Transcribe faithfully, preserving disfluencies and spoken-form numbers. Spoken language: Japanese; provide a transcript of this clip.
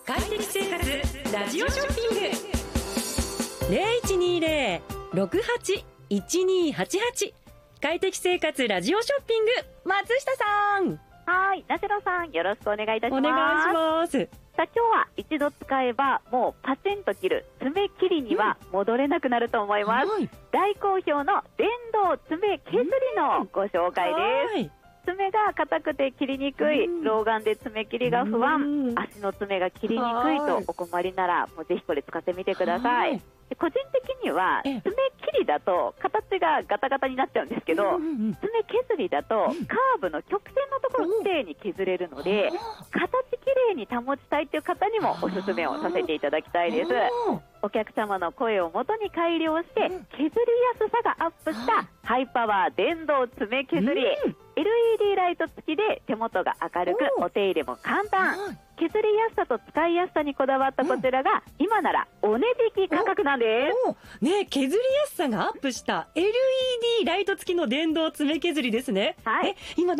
快適生活ラジオショッピング ゼロいちにゼロ ろくはち いちにはちはち 快適生活ラジオショッピング、松下さん。 はい、なしろさん、よろしくお願いいたします。 お願いします。 さあ、今日は一度使えばもうパチンと切る爪切りには戻れなくなると思います、うん、大好評の電動爪削りのご紹介です、うん、爪が硬くて切りにくい、うん、老眼で爪切りが不安、うん、足の爪が切りにくいとお困りならもうぜひこれ使ってみてください。個人的には爪切りだと形がガタガタになっちゃうんですけど、うんうんうん、爪削りだとカーブの曲線のところをきれいに削れるので、形きれいに保ちたいという方にもおすすめをさせていただきたいです。お客様の声をもとに改良して削りやすさがアップしたハイパワー電動爪削り、エルイーディー ライト付きで手元が明るくお手入れも簡単、削りやすさと使いやすさにこだわったこちらが今ならお値引き価格なんです。 ね、削りやすさがアップした エルイーディー ライト付きの電動爪削りですね。 はい、 え今